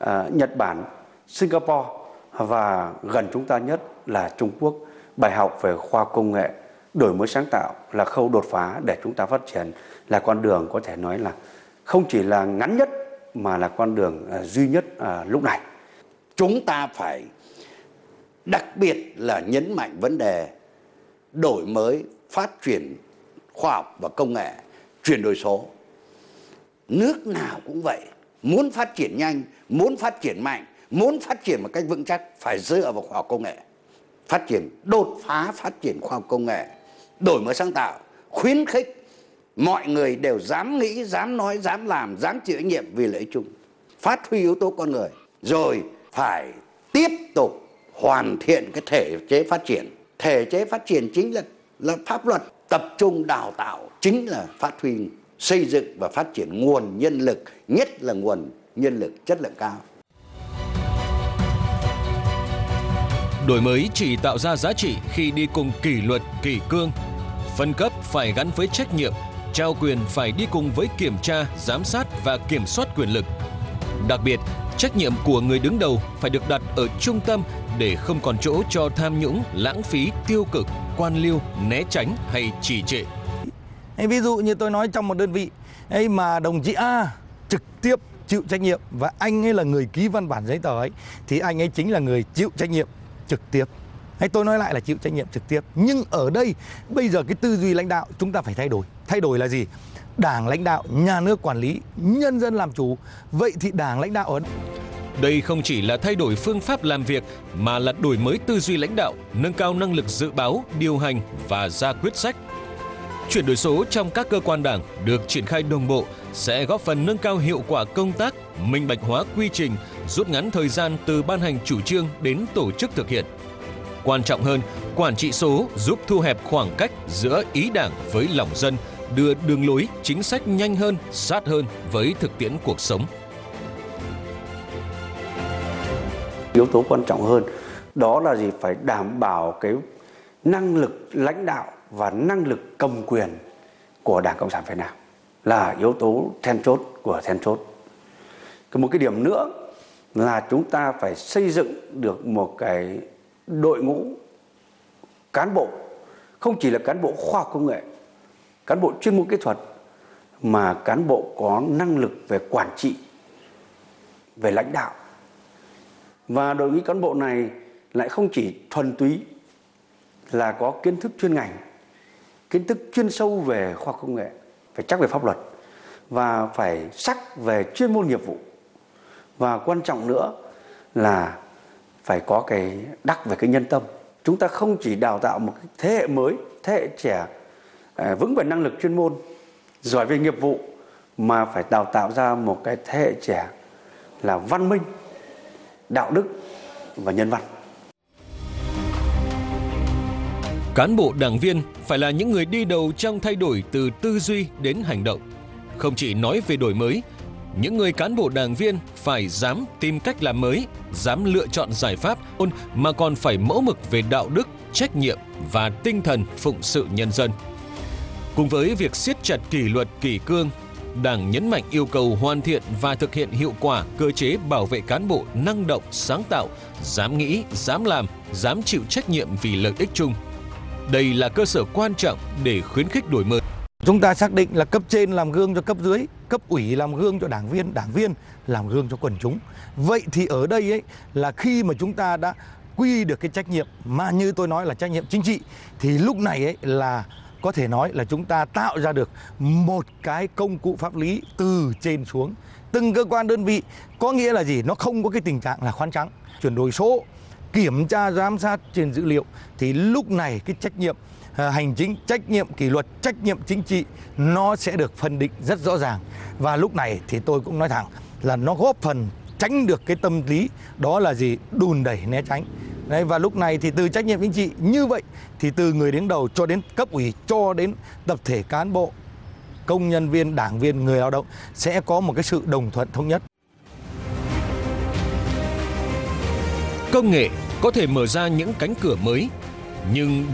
Nhật Bản, Singapore và gần chúng ta nhất là Trung Quốc. Bài học về khoa học công nghệ, đổi mới sáng tạo là khâu đột phá để chúng ta phát triển, là con đường có thể nói là không chỉ là ngắn nhất mà là con đường duy nhất lúc này. Chúng ta phải đặc biệt là nhấn mạnh vấn đề đổi mới, phát triển khoa học và công nghệ, chuyển đổi số. Nước nào cũng vậy, muốn phát triển nhanh, muốn phát triển mạnh, muốn phát triển một cách vững chắc phải dựa vào khoa học công nghệ. Phát triển đột phá, phát triển khoa học công nghệ, đổi mới sáng tạo, khuyến khích mọi người đều dám nghĩ, dám nói, dám làm, dám chịu trách nhiệm vì lợi ích chung. Phát huy yếu tố con người, rồi phải tiếp tục hoàn thiện cái thể chế phát triển. Thể chế phát triển chính là pháp luật, tập trung đào tạo chính là phát huy, xây dựng và phát triển nguồn nhân lực, nhất là nguồn nhân lực chất lượng cao. Đổi mới chỉ tạo ra giá trị khi đi cùng kỷ luật, kỷ cương. Phân cấp phải gắn với trách nhiệm, trao quyền phải đi cùng với kiểm tra, giám sát và kiểm soát quyền lực. Đặc biệt, trách nhiệm của người đứng đầu phải được đặt ở trung tâm để không còn chỗ cho tham nhũng, lãng phí, tiêu cực, quan liêu, né tránh hay trì trệ. Ví dụ như tôi nói trong một đơn vị ấy mà đồng chí A trực tiếp chịu trách nhiệm và anh ấy là người ký văn bản giấy tờ ấy, thì anh ấy chính là người chịu trách nhiệm trực tiếp. Hay tôi nói lại là chịu trách nhiệm trực tiếp. Nhưng ở đây bây giờ cái tư duy lãnh đạo chúng ta phải thay đổi. Thay đổi là gì? Đảng lãnh đạo, nhà nước quản lý, nhân dân làm chủ. Vậy thì đảng lãnh đạo ở đây không chỉ là thay đổi phương pháp làm việc mà là đổi mới tư duy lãnh đạo, nâng cao năng lực dự báo, điều hành và ra quyết sách. Chuyển đổi số trong các cơ quan đảng được triển khai đồng bộ sẽ góp phần nâng cao hiệu quả công tác, minh bạch hóa quy trình, rút ngắn thời gian từ ban hành chủ trương đến tổ chức thực hiện. Quan trọng hơn, quản trị số giúp thu hẹp khoảng cách giữa ý đảng với lòng dân, đưa đường lối, chính sách nhanh hơn, sát hơn với thực tiễn cuộc sống. Yếu tố quan trọng hơn đó là gì? Phải đảm bảo cái năng lực lãnh đạo và năng lực cầm quyền của Đảng Cộng sản Việt Nam là yếu tố then chốt của then chốt. Một cái điểm nữa là chúng ta phải xây dựng được một cái đội ngũ cán bộ, không chỉ là cán bộ khoa học công nghệ, cán bộ chuyên môn kỹ thuật, mà cán bộ có năng lực về quản trị, về lãnh đạo. Và đội ngũ cán bộ này lại không chỉ thuần túy là có kiến thức chuyên ngành, kiến thức chuyên sâu về khoa học công nghệ, phải chắc về pháp luật và phải sắc về chuyên môn nghiệp vụ. Và quan trọng nữa là phải có cái đắc về cái nhân tâm. Chúng ta không chỉ đào tạo một cái thế hệ mới, thế hệ trẻ vững về năng lực chuyên môn, giỏi về nghiệp vụ, mà phải đào tạo ra một cái thế hệ trẻ là văn minh, đạo đức và nhân văn. Cán bộ đảng viên phải là những người đi đầu trong thay đổi từ tư duy đến hành động. Không chỉ nói về đổi mới, những người cán bộ đảng viên phải dám tìm cách làm mới, dám lựa chọn giải pháp, mà còn phải mẫu mực về đạo đức, trách nhiệm và tinh thần phụng sự nhân dân. Cùng với việc siết chặt kỷ luật kỷ cương, Đảng nhấn mạnh yêu cầu hoàn thiện và thực hiện hiệu quả cơ chế bảo vệ cán bộ năng động, sáng tạo, dám nghĩ, dám làm, dám chịu trách nhiệm vì lợi ích chung. Đây là cơ sở quan trọng để khuyến khích đổi mới. chúng ta xác định là cấp trên làm gương cho cấp dưới, cấp ủy làm gương cho đảng viên làm gương cho quần chúng. Vậy thì ở đây ấy là khi mà chúng ta đã quy được cái trách nhiệm mà như tôi nói là trách nhiệm chính trị, thì lúc này ấy là có thể nói là chúng ta tạo ra được một cái công cụ pháp lý từ trên xuống. Từng cơ quan đơn vị, có nghĩa là gì? Nó không có cái tình trạng là khoán trắng. Chuyển đổi số, kiểm tra giám sát trên dữ liệu, thì lúc này cái trách nhiệm hành chính, trách nhiệm kỷ luật, trách nhiệm chính trị nó sẽ được phân định rất rõ ràng. Và lúc này thì tôi cũng nói thẳng là nó góp phần tránh được cái tâm lý đó là gì? Đùn đẩy né tránh. Đấy, và lúc này thì từ trách nhiệm chính trị như vậy thì từ người đứng đầu cho đến cấp ủy, cho đến tập thể cán bộ, công nhân viên, đảng viên, người lao động sẽ có một cái sự đồng thuận thống nhất. Công nghệ có thể mở ra những cánh cửa mới, nhưng